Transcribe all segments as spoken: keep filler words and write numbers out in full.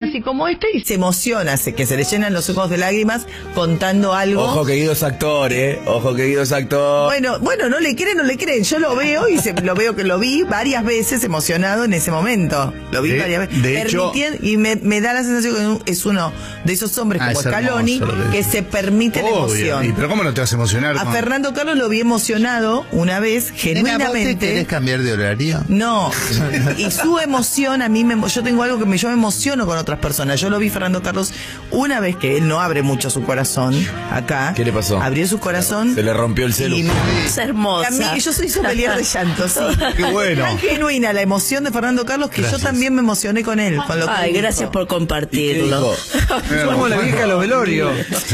así como este y se emociona, se, que se le llenan los ojos de lágrimas contando algo. Ojo que Guido es actor, ¿eh? Ojo que Guido es actor. Bueno, bueno, no le creen, no le creen. Yo lo veo y se, lo veo que lo vi varias veces emocionado en ese momento. Lo vi de, varias veces. De hecho, y me, me da la sensación que es uno de esos hombres ah, como es Scaloni hermoso, que, que se permite obvio. la emoción. ¿Y pero cómo no te vas a emocionar? A con... Fernando Carlos lo vi emocionado una vez, genuinamente. ¿Te querés cambiar de horario? No. Y su emoción a mí me, yo tengo algo que me, yo me emociono con otras personas. Yo lo vi Fernando Carlos una vez que él no abre mucho su corazón acá. ¿Qué le pasó? Abrió su corazón. Se le rompió el celu. Y me, Es hermosa. a mí, yo soy sommelier de llanto, sí. Qué bueno. Tan genuina la emoción de Fernando Carlos que Gracias. yo también me emocioné con él. Con lo que Ay, dijo. gracias por compartirlo. Como la vieja de los velorios.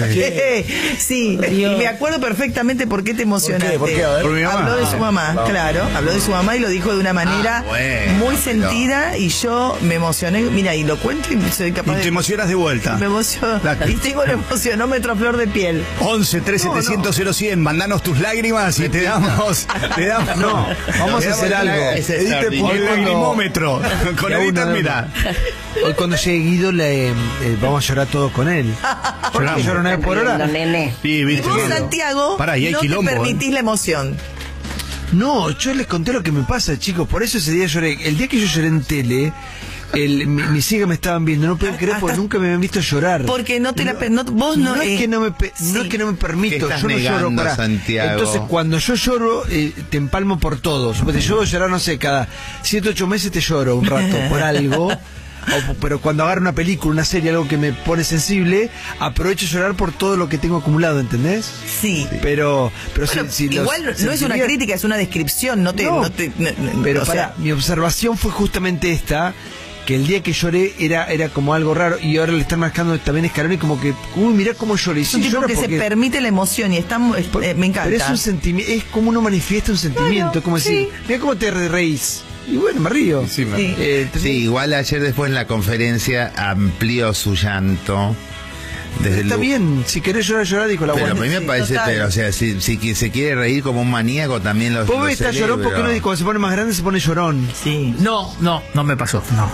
Sí, y me acuerdo perfectamente por qué te emocionaste. ¿Por qué? ¿Por qué? A ver. Por mi mamá. Habló de su mamá, Vamos. claro. Habló de su mamá y lo dijo de una manera Ah, bueno. muy sentida y yo me emocioné. Mira, y lo cuento y soy capaz Y de... te emocionas de vuelta. Me emociono. La- Y tengo el emocionómetro a flor de piel. once, tres, No, setecientos, cero cien, mandanos tus lágrimas y te damos, te damos, No, vamos te a hacer damos algo. el- Es el extraordinario. lagrimómetro. Con Y el aún editor, no- mira. Hoy cuando llegue Guido le, eh, vamos a llorar todos con él. ¿Por qué Lloramos. llora una vez por hora? Nene. Sí, viste. Vos, que- Santiago, Pará, y hay no te quilombo, permitís ¿eh? la emoción. No, yo les conté lo que me pasa, chicos. Por eso ese día lloré. El día que yo lloré en tele, el, mi- mis hijas me estaban viendo. No pueden creer porque Hasta- nunca me habían visto llorar. Porque no te la per- no- vos no, No es eh, que no me pe- no sí. es que no me permito, ¿Qué estás yo no lloro negando, pará. Santiago? Entonces cuando yo lloro eh, te empalmo por todo. Suponete, yo voy a llorar, no sé, cada siete ocho meses te lloro un rato por algo. O- pero cuando agarro una película, una serie, algo que me pone sensible, aprovecho a llorar por todo lo que tengo acumulado, ¿entendés? Sí. Pero, pero Bueno, si, si los igual no es una sentiría- crítica, es una descripción, no te... No, no te- no- no- pero o para, sea, mi observación fue justamente esta, que el día que lloré era era como algo raro y ahora le están marcando también Scaloni como que, uy, mirá cómo lloré. Y es un sí, tipo lloro que se porque- permite la emoción y está, mu- eh, me encanta. Pero es un sentimiento, es como uno manifiesta un sentimiento, Claro, es como sí. decir, mira cómo te re- reís. Y bueno, me río. Sí, me- Sí. Eh, ¿entendés? Sí, igual ayer después en la conferencia amplió su llanto. Desde Está el- bien, si querés llorar, llorar, dijo la Pero a buena. mí me Sí, parece, total. pero, o sea, si, si que se quiere reír como un maníaco también lo Vos lo ves, está llorón porque celebro. uno cuando se pone más grande se pone llorón. Sí. No, no, no me pasó. No.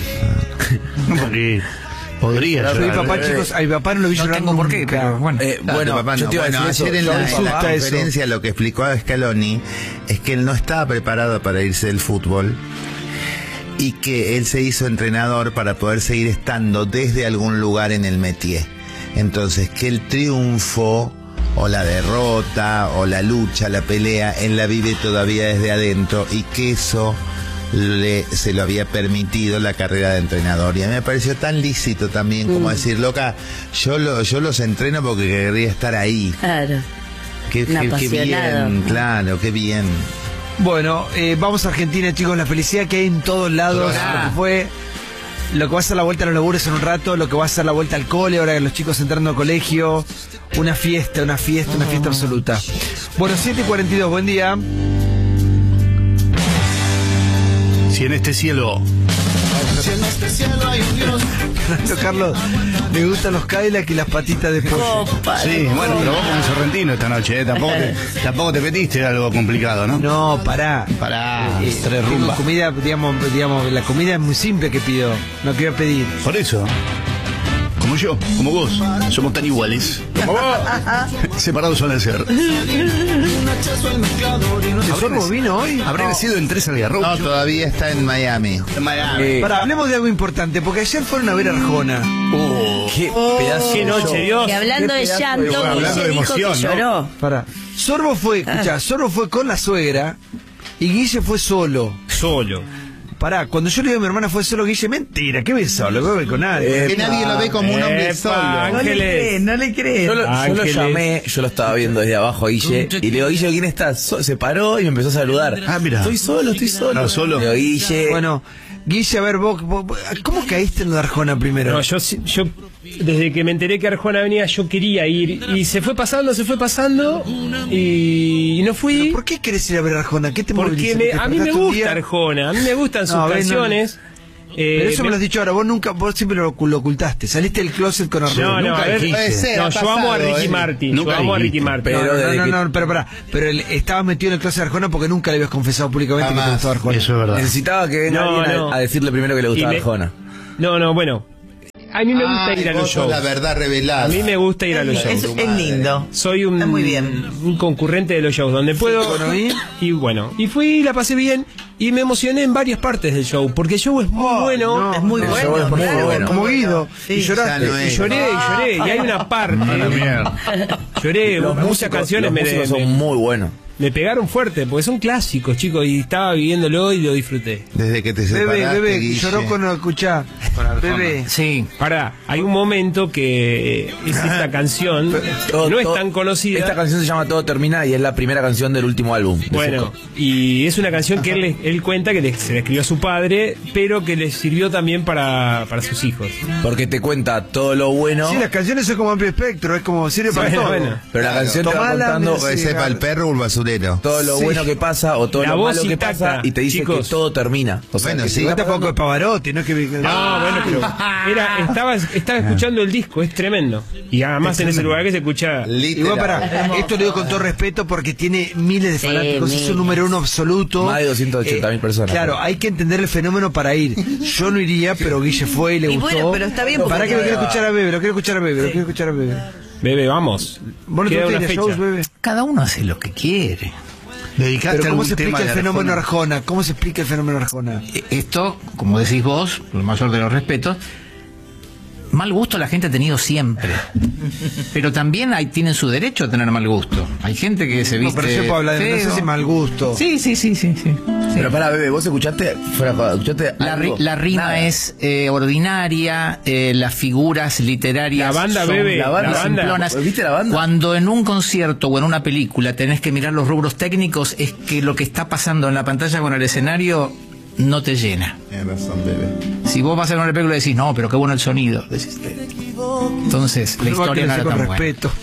No, porque podría Yo a mi llorar. papá, chicos, a mi papá no lo vi No llorar tengo por qué, nunca. pero bueno. Eh, Ah, bueno, tu papá yo no. te iba a Bueno, decir ayer en eso. la, me en la asusta eso. conferencia lo que explicó a Scaloni es que él no estaba preparado para irse del fútbol y que él se hizo entrenador para poder seguir estando desde algún lugar en el métier. Entonces, que el triunfo o la derrota o la lucha, la pelea, él la vive todavía desde adentro y que eso le, se lo había permitido la carrera de entrenador. Y a mí me pareció tan lícito también como decir, loca, yo, lo, yo los entreno porque querría estar ahí. Claro. Qué, Un qué- qué apasionado. bien, claro, qué bien. Bueno, eh, vamos a Argentina, chicos, la felicidad que hay en todos lados. Ah. Lo que fue, lo que va a ser la vuelta a los labures en un rato, lo que va a ser la vuelta al cole, ahora que los chicos entrando al colegio. Una fiesta, una fiesta, una fiesta absoluta. Bueno, siete y cuarenta y dos, buen día. Si en este cielo. Fernando Carlos, me gustan los Cadillac y las patitas de pollo. Copa. Sí, bueno, pero vos como sorrentino esta noche, ¿eh? Tampoco te, tampoco te metiste algo complicado, ¿no? No, pará. Pará, Eh, tres tengo rumbas. comida, digamos, digamos, la comida es muy simple que pido. No quiero pedir. Por eso. Como yo, como vos. Somos tan iguales. Como vos. Separados al nacer. ¿Sorbo vino hoy? ¿Habrá nacido en tres algarrobos? No, todavía está en Miami. En Miami. Eh, Pará, hablemos de algo importante, porque ayer fueron a ver Arjona. Oh. qué pedazo Qué de noche, show. Dios. Que hablando Qué de pedazo de- llanto, bueno, hablando Guille de dijo que emoción, ¿no? lloró. Pará. Sorbo fue, escuchá, Sorbo fue con la suegra y Guille fue solo. Solo. Pará, cuando yo le digo a mi hermana fue solo Guille, mentira, ¿qué ves solo? Lo veo con nadie. Que nadie lo ve como un hombre Epa, solo. No le Ángeles. creen, no le creen. Yo lo, yo lo Ángeles. llamé, yo lo estaba viendo desde abajo a Guille, y le digo, Guille, ¿quién está? So- se paró y me empezó a saludar. Ah, mira. Estoy solo, estoy solo. No, solo. Le digo, Guille. Bueno, Guille, a ver, vos, vos- vos- ¿cómo caíste en lo de Arjona primero? No, yo, sí- yo desde que me enteré que Arjona venía, yo quería ir. Y se fue pasando, se fue pasando. Y, y no fui. ¿Por qué querés ir a ver a Arjona? ¿Qué te Porque moviliza? me- ¿Te a mí me despertaste un gusta día? Arjona. A mí me gustan sus No, a ver, no, canciones. Eh, Pero eso me me- lo has dicho ahora, vos nunca, vos siempre lo, lo ocultaste. Saliste del closet con Arjona. No, no, Nunca a ver. dijiste. Puede ser, No, ha yo amo a pasado, Ricky eh. Martin. Nunca Yo amo a dijiste. Ricky Martin. Pero No, desde no, que- no, no, pero pará. Pero el- estabas metido en el closet de Arjona porque nunca le habías confesado públicamente que te Jamás. gustaba Arjona. Eso es verdad. Necesitaba que venga No, alguien a- no. a, decirle primero que le gustaba Y me- Arjona. No, no, bueno. a mí me gusta Ay, ir a los vos sos shows. la verdad revelada. A mí me gusta ir a los Es, shows. es lindo. Soy un, Está muy bien. un concurrente de los shows donde puedo. bueno, ¿y? Y bueno, y fui, la pasé bien y me emocioné en varias partes del show, porque el show es muy bueno. no. Es muy El bueno. show es muy claro. bueno. Como Guido. Sí. Y lloraste. Ya no Y es. lloré, y lloré, y hay una parte. A la mierda. Lloré, Los muchas músicos- canciones los me, músicos me- son muy buenos. me pegaron fuerte, porque son clásicos, chicos, y estaba viviéndolo y lo disfruté. Desde que te Bebé, separaste, bebé, Guille. lloró con escuchá. Bebé. Sí. Pará, hay un momento que es esta canción, Todo- no es todo- tan conocida. Esta canción se llama Todo Termina y es la primera canción del último álbum. de Bueno, Fusco. y es una canción que él, él cuenta que le- se le escribió a su padre, pero que le sirvió también para, para sus hijos. Porque te cuenta todo lo bueno, Sí, las canciones son como amplio espectro, es como sirve para Bueno, todo. bueno. pero la canción te va Tomala, contando mira, Puede ser para el perro o el basurero. todo lo Sí. bueno que pasa o todo La lo voz malo que intacta, pasa y te dice chicos. que todo termina. O sea, Bueno, que sí. te va Igual tampoco es pasando- Pavarotti, no es que... No, bueno, pero era, estaba, estaba escuchando el disco, es tremendo. Y además en ese lugar que se escucha. Igual para, esto lo digo con todo respeto porque tiene miles de Sí, fanáticos, es miles. un número uno absoluto. Más de doscientas ochenta mil personas. Claro, hay que entender el fenómeno para ir. Yo no iría, pero Guille fue y le Y gustó. bueno, pero está bien porque- Para que lo quiero escuchar a Bebe, lo quiero escuchar a Bebe, lo quiero escuchar a Bebe. Bebe, vamos. ¿Vos no Queda te una gustaría fecha. shows, Bebe? Cada uno hace lo que quiere. ¿Dedicaste Pero ¿cómo algún se tema explica el de fenómeno Arjona? Arjona? ¿Cómo se explica el fenómeno Arjona? E- Esto, como decís vos, lo mayor de los respetos, mal gusto la gente ha tenido siempre. Pero también hay, tienen su derecho a tener mal gusto. Hay gente que se No, viste pero yo puedo hablar de no sé feo. si mal gusto. Sí, sí, sí, sí, sí. Pero pará, bebé, vos escuchaste, fuera de joda, escuchaste La, ri- algo? la rima Nada. es eh, ordinaria, eh, las figuras literarias La banda, son Bebe, la banda, muy la banda. simplonas. ¿Viste la banda? Cuando en un concierto o en una película tenés que mirar los rubros técnicos, es que lo que está pasando en la pantalla con el escenario no te llena. Tienes razón, bebé. Si vos vas a ver una película y decís, no, pero qué bueno el sonido. Decís, entonces, la No va a historia no crecer era con tan buena. respeto.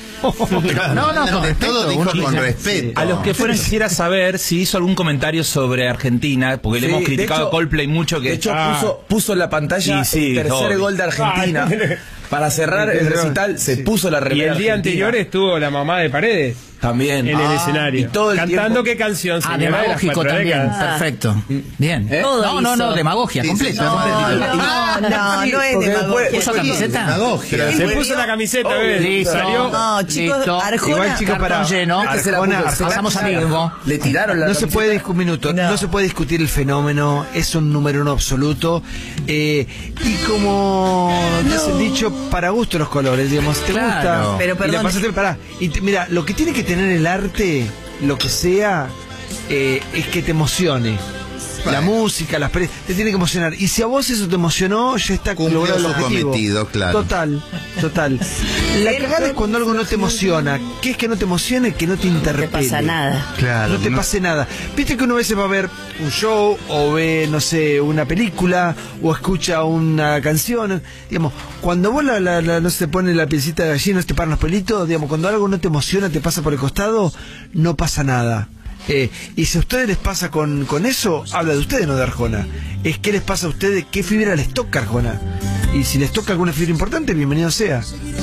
No, no, con respeto. Todo dijo uno con dice- respeto. A los que fueron quisiera saber si hizo algún comentario sobre Argentina, porque le Sí, hemos de criticado hecho- a Coldplay mucho que De hecho, Ah. puso, puso en la pantalla Y sí, el tercer obvio. gol de Argentina. Ay. Para cerrar el recital, se Sí. puso la Y remera el día argentina. anterior estuvo la mamá de Paredes También. en el Ah, escenario. y todo el Cantando tiempo- qué canción, Ah, señora, de las demagógico cuatro también. décadas. Perfecto. Bien. ¿Eh? No, no, no, hizo. demagogia Sí, sí, completa. no, No, no, no, no es porque demagogia. después- ¿Puso camiseta? Demagogia. Se puso la camiseta, bebé. Listo. Salió. No, chicos, Listo. Arjona. Igual, chicos, Cartón para- lleno. Este se la Arjona, puso- se la- pasamos a Mirgo. Le tiraron la No se camiseta. puede discutir un minuto, no. No. se puede discutir el fenómeno, es un número uno absoluto. Eh, y como dice el dicho, para gusto los colores, digamos, te Claro. gusta. Pero, y la perdón. pasaste, pará. Y te- mira, lo que tiene que tener el arte, lo que sea, eh, es que te emocione. La música, las pere- te tiene que emocionar. Y si a vos eso te emocionó, ya está Cumplió logrado el su objetivo. cometido, claro. Total, total. La cagada es cuando algo no te emociona. ¿Qué es que no te emocione? Que no te No interpele. te pasa nada. Claro. No te no- pase nada. Viste que uno a veces va a ver un show o ve, no sé, una película o escucha una canción. Digamos, cuando vos la, la- la- no se te pone la piecita de gallina, no se te paran los pelitos, digamos, cuando algo no te emociona, te pasa por el costado, no pasa nada. Eh, y si a ustedes les pasa con, con eso, habla de ustedes, no de Arjona. Es qué les pasa a ustedes, qué fibra les toca Arjona. Y si les toca alguna fibra importante, bienvenido sea.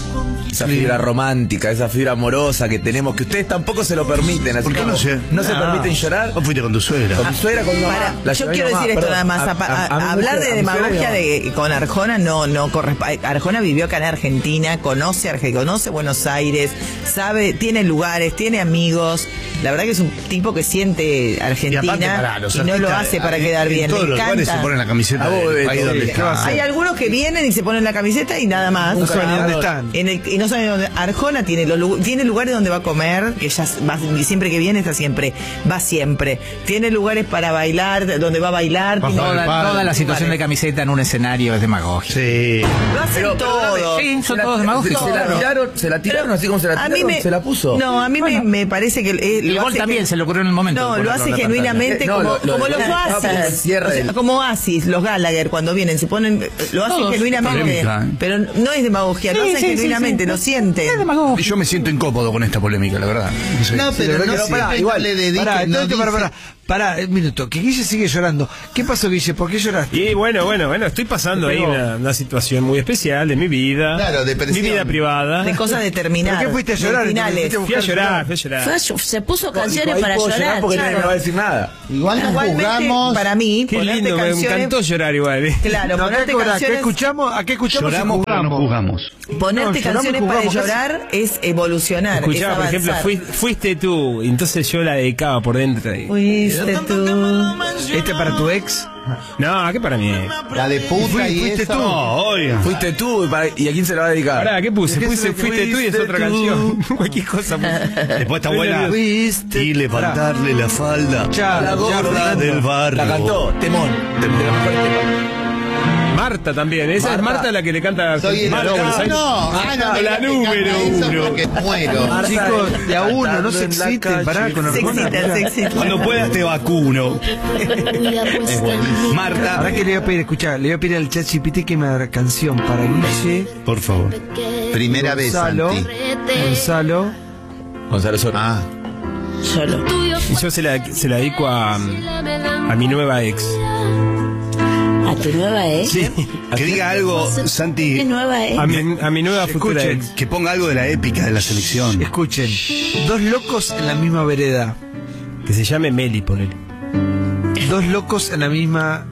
Esa fibra romántica, esa fibra amorosa que tenemos, que ustedes tampoco se lo permiten. Así ¿Por qué como no se- no se No. permiten llorar? Vos fuiste con tu suegra. Con mi suegra, con mi mamá. Para, La yo llevé quiero mi mamá, decir esto perdón, nada más. a- a- a- a mi hablar mujer, de a mi suegra y demagogia a mi mamá. de, con Arjona no no corresponde. Arjona vivió acá en Argentina, conoce Argentina, conoce Buenos Aires, sabe, tiene lugares, tiene amigos. La verdad que es un tipo que siente Argentina y, pará, los no lo artistas, hace para en- quedar en bien. todos Le los lugares encanta. se ponen la camiseta A vos, del bebé, país todo donde bien. está. Hay algunos que vienen y se ponen la camiseta y nada más. No saben ni dónde están. En el- y no saben dónde. Arjona tiene los lu- tiene lugares donde va a comer, que ya va, siempre que viene está siempre, va siempre. Tiene lugares para bailar, donde va a bailar. Va a tiene- jugar Toda, el palo. toda la situación de camiseta en un escenario es demagogia. Sí. Lo hacen Pero, todo. perdóname, Sí, son se la- todos demagógicos. Se la tiraron, se la tiraron así como se la A tiraron, mí me, se la puso. No, a mí me, me parece que eh, El lo gol hace también que- se le ocurrió en el momento. No, de lo ponerlo hace en la genuinamente Eh, no, como, lo- lo- como lo- los no, Oasis. pero el cierre O sea, del- como Oasis, los Gallagher cuando vienen, se ponen, lo hacen Todos. genuinamente. Polémica, ¿eh? Pero no es demagogia, lo Sí, hacen sí, sí, genuinamente, sí. lo sienten. Es demagogia. Yo me siento incómodo con esta polémica, la verdad. Sí. No, pero no pero siempre pará, no igual, le dediquen, Pará, no entonces, pará, dice- pará. Pará, un minuto, que Guille sigue llorando. ¿Qué pasó, Guille? ¿Por qué lloraste? Y bueno, bueno, bueno, estoy pasando ahí una, una situación muy especial de mi vida. Claro, depresión. Mi vida privada. De cosas determinadas. ¿Por qué fuiste a llorar? Finales. Entonces, Fui a llorar, fui a llorar. Fue a llo- se puso Chicos, canciones ahí para puedo llorar. porque nadie claro. me va a decir nada. Igual nos Igualmente, juzgamos. para mí, Qué ponerte lindo, me canciones... encantó llorar igual. ¿eh? Claro, No, acá, ponerte acá canciones... escuchamos, acá escuchamos y Lloramos, pero no juzgamos. juzgamos. Ponerte No, lloramos y canciones para jugamos, llorar es evolucionar, Escuchaba, es por ejemplo, avanzar. fui- fuiste tú, y entonces yo la dedicaba por dentro. ahí. Fuiste tú. ¿Este para tu ex? No, ¿qué para mí? La de puta Fui- y fuiste eso. tú. No, oiga. Fuiste tú y, para- ¿y a quién se lo va a dedicar? Pará, ¿qué puse? ¿Qué Puse se- fuiste tú y es fuiste otra tú? canción. Cualquier cosa puse. Después está Estoy buena. nervioso. Fuiste. Y levantarle la falda. Ya, a la ya, gorda Fernando. del barrio. La cantó, temón. De, de los mejores temas. Marta también, esa Marta. es Marta la que le canta Soy el Marta, no, Buenos Aires. no, ah, no, la digas que número canta eso uno. porque muero. Marta, Chicos, de a uno, no se cantando en la exciten, calle. pará con Se Arjona. excita, se excita. Cuando puedas te vacuno. Marta, Ahora que le voy a pedir, escuchá, le voy a pedir al ChatGPT que me haga canción para Guille, por favor. Primera vez, Gonzalo, Santi. Gonzalo. Gonzalo Soro. Ah, Solo. Y yo se la, se la dedico a, a mi nueva ex. A tu nueva ex. Sí. Que diga algo, ¿Qué Santi, nueva ex? A mi, a mi nueva futura Escuchen. ex. que ponga algo de la épica de la selección. Escuchen, dos locos en la misma vereda, Que se llame Meli, ponele. dos locos en la misma...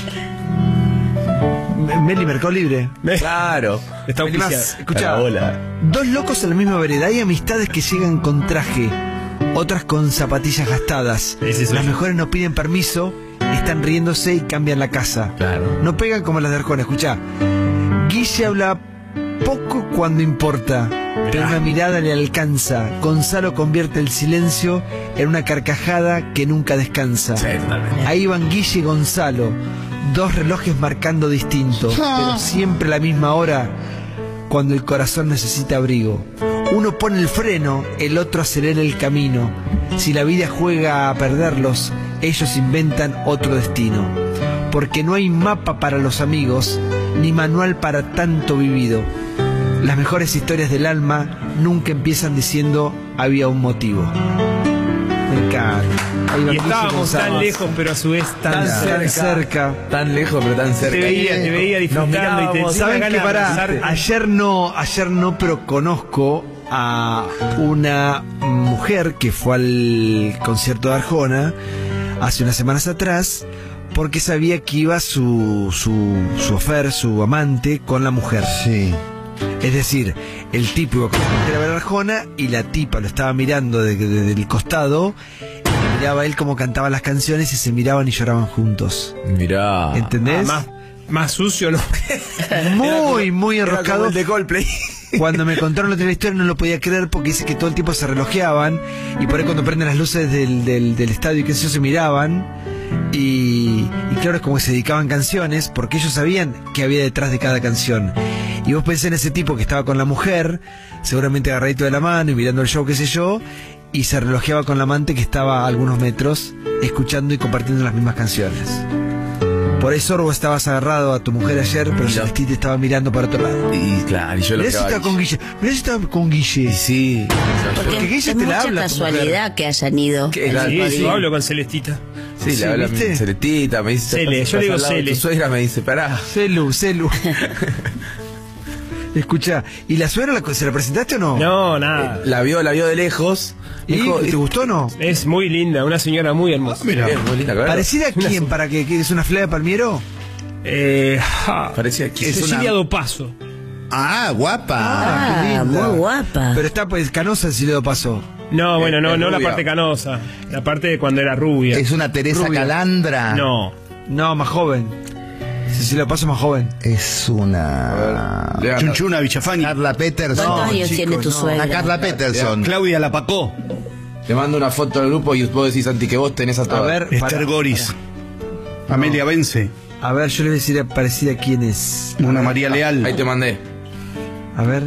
Me- Meli, Mercado Libre. Claro. Está Vení más, auspiciado. escuchá, A la bola. dos locos en la misma vereda, hay amistades que llegan con traje, otras con zapatillas gastadas. Ese soy Las yo. mejores no piden permiso, están riéndose y cambian la casa. Claro. No pegan como las de Arjona, escuchá. Guille habla poco cuando importa, pero una mirada le alcanza. Gonzalo convierte el silencio en una carcajada que nunca descansa. Sí, totalmente. Ahí van Guille y Gonzalo, dos relojes marcando distinto, pero siempre a la misma hora, cuando el corazón necesita abrigo. Uno pone el freno, el otro acelera el camino. Si la vida juega a perderlos, ellos inventan otro destino. Porque no hay mapa para los amigos, ni manual para tanto vivido. Las mejores historias del alma nunca empiezan diciendo había un motivo. Me encanta. Ahí va Y Guille estábamos Gonzalo. tan lejos, pero a su vez tan, Tan cerca. cerca. Tan lejos, pero tan cerca. Te veía, te veía disfrutando y te mirábamos. tenía ¿Saben ganas qué? de Pará, abrazarte. ayer no, ayer no, pero conozco a una mujer que fue al concierto de Arjona hace unas semanas atrás porque sabía que iba su, su, su ofer, su amante, con la mujer. sí. Es decir, el tipo iba con la mujer a ver a Arjona y la tipa lo estaba mirando desde de, de, del costado y miraba él cómo cantaba las canciones y se miraban y lloraban juntos. Mirá. ¿Entendés? Ah, más, más sucio, ¿no? Muy, muy Era como enroscado. el de Coldplay. Cuando me contaron la otra historia no lo podía creer porque dice que todo el tiempo se relojeaban y por ahí cuando prenden las luces del, del, del estadio y qué sé yo se miraban y, y claro es como que se dedicaban canciones porque ellos sabían qué había detrás de cada canción. Y vos pensé en ese tipo que estaba con la mujer, seguramente agarradito de la mano y mirando el show qué sé yo, y se relojeaba con la amante que estaba a algunos metros escuchando y compartiendo las mismas canciones. Por eso vos estabas agarrado a tu mujer ayer, pero Y yo- Celestí te estaba mirando para otro lado. Y claro, y yo lo Mirá si miraba está con Guille. Mirá si está con Guille. Y sí. Porque Porque Guille es te la mucha habla, tu mujer. casualidad que hayan ido. ¿Qué? el Sí, mismo Sí, día. yo hablo con Celestita. Sí, Sí, le habla ¿viste? mi Celetita, me dice. Cele, "Estás yo le digo al lado de Cele". Tu suegra me dice, pará. Celu, Celu. Escucha, ¿y la suegra la- se la presentaste o no? No, nada. La vio, la vio de lejos. ¿Y Dijo, te gustó o no? Es muy linda, una señora muy hermosa. Mira, Bien, muy linda, claro. ¿Parecida a quién? ¿Para que, que es una Flavia Palmiero? Eh, ja, Parecía que Es Cecilia una- Dopaso. Ah, guapa. Ah, qué linda. muy guapa. Pero está pues canosa si le doy paso. No, bueno, no, es no la rubia. parte canosa. La parte de cuando era rubia. Es una Teresa Rubia. Calandra. No. No, más joven. Si se lo paso más joven. Es una. Le- Chunchuna Villafani. Carla Peterson. ¿Cuántos años chicos, tiene tu no. suegra? A Carla Peterson. Claudia Lapacó. Te mando una foto al grupo y vos decís, Santi, que vos tenés a A todas. ver, Esther para- Goris. Amelia Vence. a ver, yo le voy a decir parecida a quién es. Una María Leal. Ahí te mandé. A ver.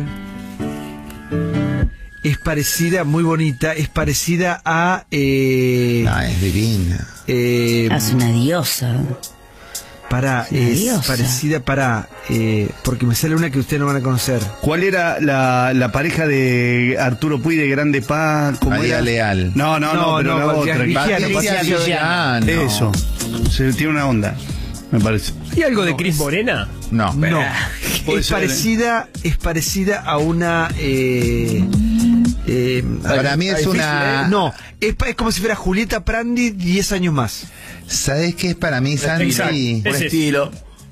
Es parecida, muy bonita, es parecida a... Eh, Ah, es divina. eh, Es una diosa. Para, Una es diosa. parecida para, eh, porque me sale una que ustedes no van a conocer. ¿Cuál era la, la pareja de Arturo Puy de Grande Paz? ¿Cómo María era? Leal. No, no, no, No, pero no, la Patricia otra. Vigiano, Patricia Patricia Vigiano. Vigiano. Eso. Se tiene una onda, me parece. ¿Hay algo de Cris Morena? No, No, Puede es ser, parecida, es parecida a una. Eh, eh, Para mí es difícil, una- ¿eh? No, es, pa- es como si fuera Julieta Prandi diez años más. ¿Sabes qué es para mí, Sandy? Exacto. por Ese es. estilo.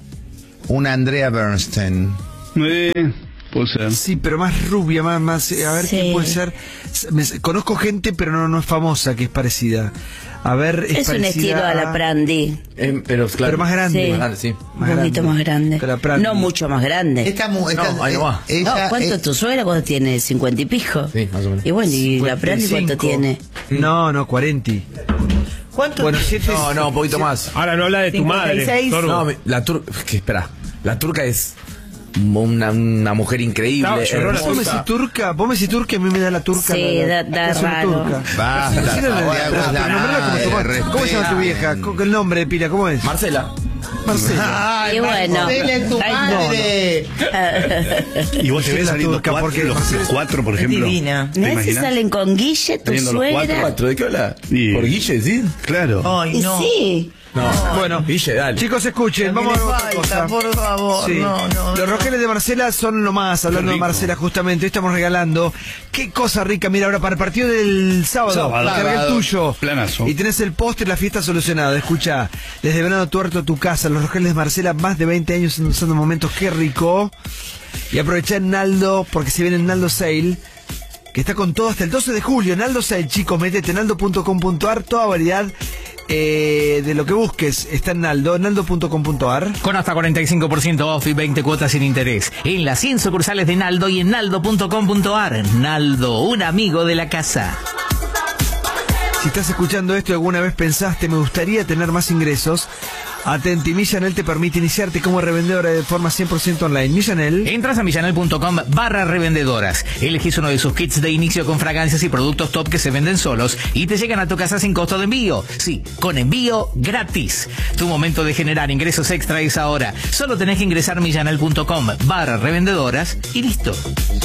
Una Andrea Bernstein. Eh, puede ser. Sí, pero más rubia, más, más eh, a ver Sí. quién puede ser. Me- conozco gente, pero no, no es famosa que es parecida. A ver, es, Es un parecida estilo a la Prandi. Eh, pero claro. Pero más grande. Sí. Más grande, sí. Un poquito más grande. Que la Prandi. No mucho más grande. Esta mu- esta- No, ahí no va. eh, No, ella, ¿cuánto eh, tu suegra cuando tiene? ¿cincuenta y pico? Sí, más o menos. Y bueno, ¿y la Prandi cuánto tiene? No, no, cuarenta. ¿Cuánto? Bueno, siete. No, no, un poquito más. Ahora no habla de tu cincuenta y madre. seis. Sorbo. No, me- la turca. Que espera. La turca es una, una mujer increíble. No, yo no la- Vos me decís turca, vos me decís turca, a mí me da la turca. Sí, la- la- da- da es una raro. turca. Basta, Sí, sí, la- Santiago, la- es pero la nombrala como madre, tu madre. ¿Cómo se llama tu vieja? respeten. ¿Con el nombre de pila? ¿Cómo es? Marcela. Marcela. Y bueno. Marcela es tu Ay, no, madre. ¿Y vos te Sí, ves la saliendo turca, cuatro, porque- los, los cuatro, por Es ejemplo? divina. ¿Te Mirá si imaginas? salen con Guille, tu Teniendo los suegra. ¿Cuatro? ¿De qué habla? Sí. ¿Por Guille, sí? Claro. Ay, Y no. sí. No. Bueno, Guille, dale. chicos, escuchen, Lo que vamos a le ver otra falta, cosa. por favor. Sí. No, no, Los no. rojeles de Marcela son lo más, hablando de rico. Marcela justamente, hoy estamos regalando. Qué cosa rica, mira, ahora para el partido del sábado, Sábado. carga el Sábado. tuyo. Planazo. Y tenés el postre y la fiesta solucionada. Escucha, desde Venado Tuerto a tu casa, los rojeles de Marcela, más de veinte años usando momentos, qué rico. Y aprovechá en Naldo, porque se viene el Naldo Sale, que está con todo hasta el doce de julio. Naldo Sale, chicos, metete en naldo punto com punto ar, toda variedad. Eh, de lo que busques está en Naldo, naldo punto com punto ar. Con hasta cuarenta y cinco por ciento off y veinte cuotas sin interés. En las cien sucursales de Naldo y en naldo punto com punto ar. Naldo, un amigo de la casa. Si estás escuchando esto y alguna vez pensaste, me gustaría tener más ingresos, atenti, Millanel te permite iniciarte como revendedora de forma cien por ciento online. Millanel. Entras a millanel punto com barra revendedoras. Elegís uno de sus kits de inicio con fragancias y productos top que se venden solos y te llegan a tu casa sin costo de envío. Sí, con envío gratis. Tu momento de generar ingresos extra es ahora. Solo tenés que ingresar a millanel punto com barra revendedoras y listo.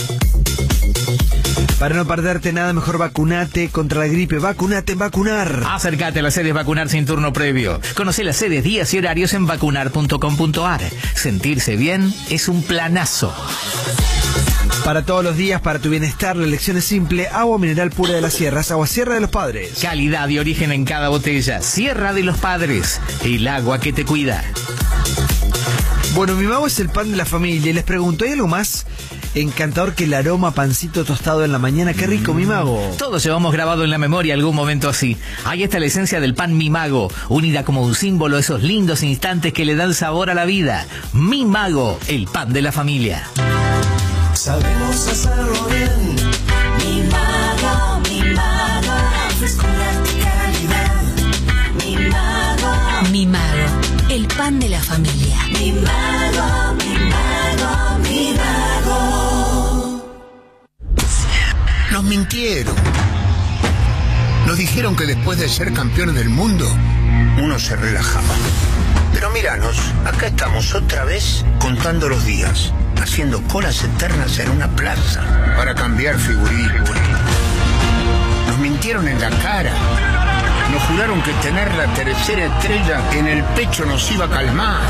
Para no perderte nada, mejor vacunate contra la gripe. Vacunate en Vacunar. Acércate a las sedes Vacunar sin turno previo. Conoce las sedes, días y horarios en vacunar punto com punto ar. Sentirse bien es un planazo. Para todos los días, para tu bienestar, la elección es simple. Agua mineral pura de las sierras. Agua Sierra de los Padres. Calidad y origen en cada botella. Sierra de los Padres. El agua que te cuida. Bueno, mi mago es el pan de la familia. Y les pregunto, ¿hay algo más encantador que el aroma a pancito tostado en la mañana? ¡Qué rico, mi mago! Todos llevamos grabado en la memoria algún momento así. Ahí está la esencia del pan Mi Mago, unida como un símbolo a esos lindos instantes que le dan sabor a la vida. Mi Mago, el pan de la familia. Sabemos hacerlo bien. Mi mago, mi mago, frescura y calidad. Mi mago, Mi Mago, el pan de la familia. mi mago, mi mago, mi mago. Nos mintieron. Nos dijeron que después de ser campeones del mundo, uno se relajaba. Pero míranos, acá estamos otra vez contando los días, haciendo colas eternas en una plaza para cambiar figurín. Nos mintieron en la cara. Nos juraron que tener la tercera estrella en el pecho nos iba a calmar.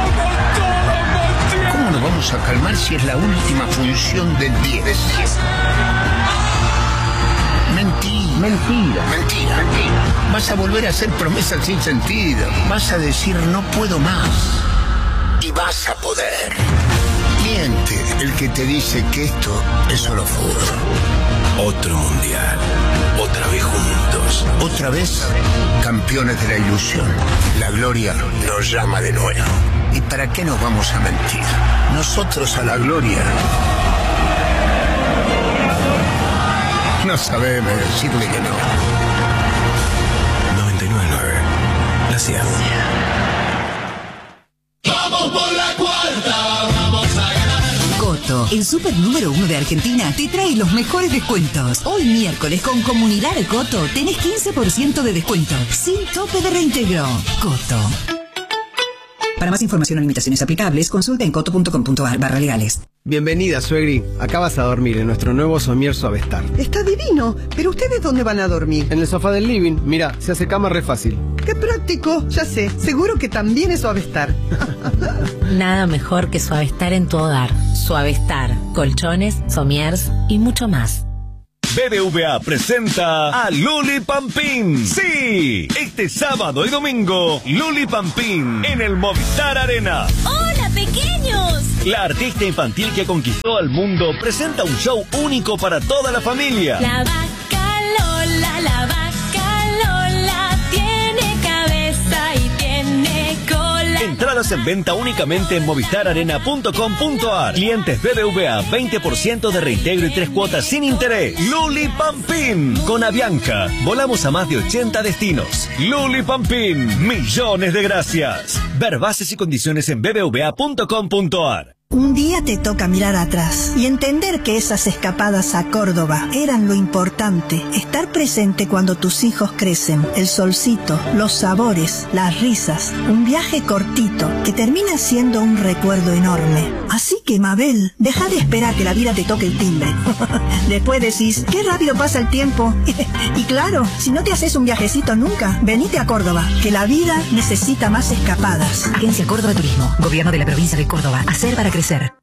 ¿Cómo nos vamos a calmar si es la última función del diez? Mentira. Mentira. Mentira. Vas a volver a hacer promesas sin sentido. Vas a decir no puedo más. Y vas a poder. Miente el que te dice que esto es solo fútbol. Otro mundial. Otra vez juntos. Otra vez campeones de la ilusión. La gloria nos llama de nuevo. ¿Y para qué nos vamos a mentir? Nosotros a la gloria no sabemos decirle que no. noventa y nueve punto nueve. La cien. ¡Vamos por la cuarta! ¡Vamos a ganar! Coto, el super número uno de Argentina, te trae los mejores descuentos. Hoy miércoles con Comunidad Coto tenés quince por ciento de descuento, sin tope de reintegro. Coto. Para más información o limitaciones aplicables, consulte en coto.com.ar barra legales. Bienvenida, suegri. Acá vas a dormir en nuestro nuevo somier Suavestar. Está divino, pero ¿ustedes dónde van a dormir? En el sofá del living. Mira, se hace cama re fácil. ¡Qué práctico! Ya sé, seguro que también es Suavestar. Nada mejor que Suavestar en tu hogar. Suavestar, colchones, somiers y mucho más. B B V A presenta a Luli Pampín. Sí, este sábado y domingo, Luli Pampín en el Movistar Arena. ¡Hola, pequeños! La artista infantil que conquistó al mundo presenta un show único para toda la familia. La vaca Lola, la vaca Lola, tiene cabeza y tiene cola. Entradas en venta únicamente en movistar arena punto com punto a r. Clientes B B V A, veinte por ciento de reintegro y tres cuotas sin interés. Luli Pampín. Con Avianca, volamos a más de ochenta destinos. Luli Pampín. Millones de gracias. Ver bases y condiciones en b b v a punto com punto a r. Un día te toca mirar atrás y entender que esas escapadas a Córdoba eran lo importante. Estar presente cuando tus hijos crecen, el solcito, los sabores, las risas. Un viaje cortito que termina siendo un recuerdo enorme. Así que, Mabel, deja de esperar que la vida te toque el timbre. Después decís, qué rápido pasa el tiempo. Y claro, si no te haces un viajecito nunca, venite a Córdoba, que la vida necesita más escapadas. Agencia Córdoba Turismo, Gobierno de la Provincia de Córdoba. Hacer para crecer.